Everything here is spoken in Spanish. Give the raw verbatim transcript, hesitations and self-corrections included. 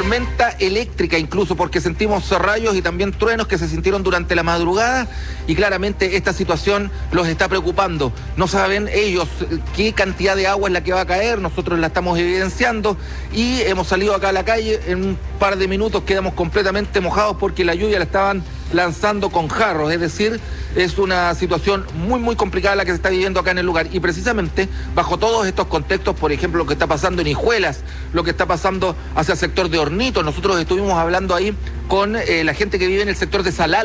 tormenta eléctrica incluso, porque sentimos rayos y también truenos que se sintieron durante la madrugada y claramente esta situación los está preocupando. No saben ellos qué cantidad de agua es la que va a caer, nosotros la estamos evidenciando y hemos salido acá a la calle, en un par de minutos quedamos completamente mojados porque la lluvia la estaban lanzando con jarros, es decir, es una situación muy muy complicada la que se está viviendo acá en el lugar y precisamente bajo todos estos contextos, por ejemplo, lo que está pasando en Hijuelas, lo que está pasando hacia el sector de Hornito, nosotros estuvimos hablando ahí con eh, la gente que vive en el sector de Salal.